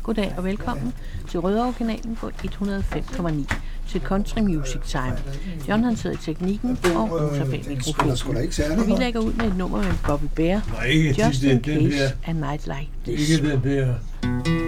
Goddag og velkommen til Rødovre-kanalen på 105,9 til Country Music Time. John han sidder i teknikken og Rosa bag mikrofonen. Og vi lægger ud med et nummer med Bobby Bear, Just in Case a Night Like This. Ikke den der.